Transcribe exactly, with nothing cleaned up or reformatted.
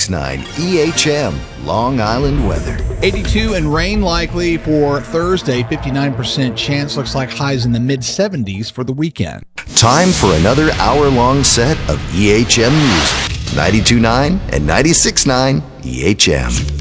six nine E H M, Long Island weather. eighty-two and rain likely for Thursday. fifty-nine percent chance. Looks like highs in the mid seventies for the weekend. Time for another hour-long set of E H M music. ninety-two point nine and ninety-six point nine E H M.